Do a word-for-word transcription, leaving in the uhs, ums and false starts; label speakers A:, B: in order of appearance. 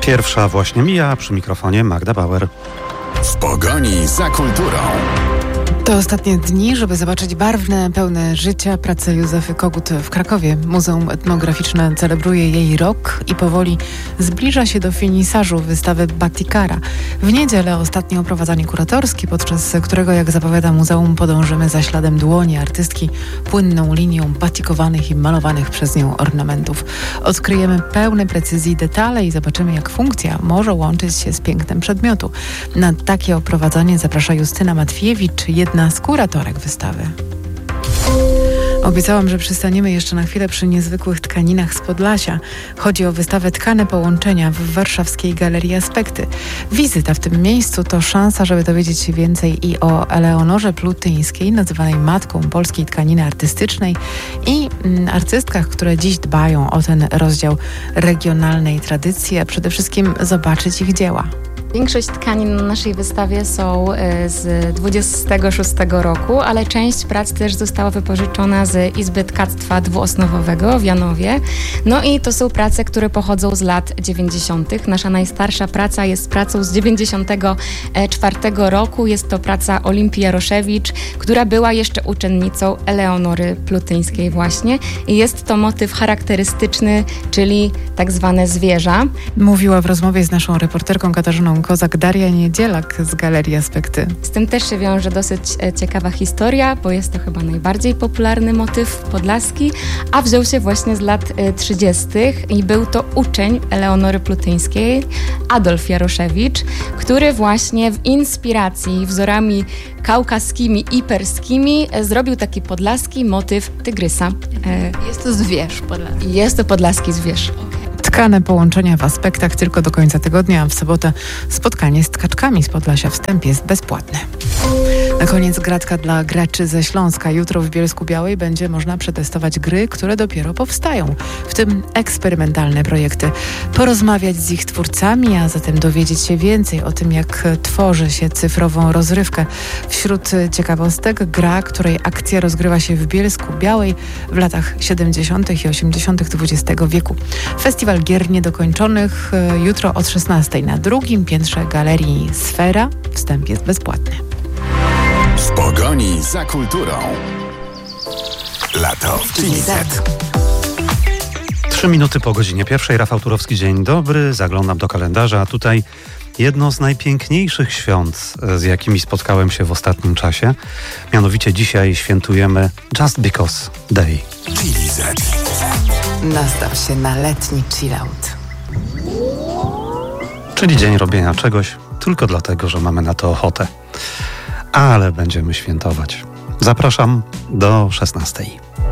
A: Pierwsza właśnie mija, przy mikrofonie Magda Bauer.
B: W pogoni za kulturą.
C: To ostatnie dni, żeby zobaczyć barwne, pełne życia pracę Józefy Kogut w Krakowie. Muzeum Etnograficzne celebruje jej rok i powoli zbliża się do finisażu wystawy Batikara. W niedzielę ostatnie oprowadzanie kuratorskie, podczas którego, jak zapowiada muzeum, podążymy za śladem dłoni artystki płynną linią batikowanych i malowanych przez nią ornamentów. Odkryjemy pełne precyzji detale i zobaczymy, jak funkcja może łączyć się z pięknem przedmiotu. Na takie oprowadzanie zaprasza Justyna Matwiewicz, jedna z kuratorek wystawy. Obiecałam, że przystaniemy jeszcze na chwilę przy niezwykłych tkaninach z Podlasia. Chodzi o wystawę Tkane Połączenia w warszawskiej Galerii Aspekty. Wizyta w tym miejscu to szansa, żeby dowiedzieć się więcej i o Eleonorze Plutyńskiej, nazywanej matką polskiej tkaniny artystycznej, i mm, artystkach, które dziś dbają o ten rozdział regionalnej tradycji, a przede wszystkim zobaczyć ich dzieła.
D: Większość tkanin na naszej wystawie są z dwudziestego szóstego roku, ale część prac też została wypożyczona z Izby Tkactwa Dwuosnowowego w Janowie. No i to są prace, które pochodzą z lat dziewięćdziesiątych. Nasza najstarsza praca jest pracą z dziewięćdziesiątego czwartego roku. Jest to praca Olimpii Jaroszewicz, która była jeszcze uczennicą Eleonory Plutyńskiej właśnie. I jest to motyw charakterystyczny, czyli tak zwane zwierza.
C: Mówiła w rozmowie z naszą reporterką Katarzyną Kozak Daria Niedzielak z Galerii Aspekty.
D: Z tym też się wiąże dosyć ciekawa historia, bo jest to chyba najbardziej popularny motyw podlaski, a wziął się właśnie z lat trzydziestych i był to uczeń Eleonory Plutyńskiej, Adolf Jaroszewicz, który właśnie w inspiracji wzorami kaukaskimi i perskimi zrobił taki podlaski motyw tygrysa.
E: Jest to zwierz podlaski.
D: Jest to podlaski zwierz.
C: Tkane Połączenia w Aspektach tylko do końca tygodnia, a w sobotę spotkanie z tkaczkami z Podlasia. Wstęp jest bezpłatny. Na koniec gratka dla graczy ze Śląska. Jutro w Bielsku-Białej będzie można przetestować gry, które dopiero powstają, w tym eksperymentalne projekty. Porozmawiać z ich twórcami, a zatem dowiedzieć się więcej o tym, jak tworzy się cyfrową rozrywkę. Wśród ciekawostek gra, której akcja rozgrywa się w Bielsku-Białej w latach siedemdziesiątych i osiemdziesiątych dwudziestego wieku. Festiwal Gier Niedokończonych jutro od szesnastej na drugim piętrze Galerii Sfera. Wstęp jest bezpłatny.
B: W pogoni za kulturą. Lato w Chili Z.
A: Trzy minuty po godzinie pierwszej. Rafał Turowski, dzień dobry. Zaglądam do kalendarza, a tutaj jedno z najpiękniejszych świąt, z jakimi spotkałem się w ostatnim czasie. Mianowicie dzisiaj świętujemy Just Because Day.
B: Chili Z.
C: Nastaw się na letni chillout.
A: Czyli dzień robienia czegoś tylko dlatego, że mamy na to ochotę. Ale będziemy świętować. Zapraszam do szesnastej.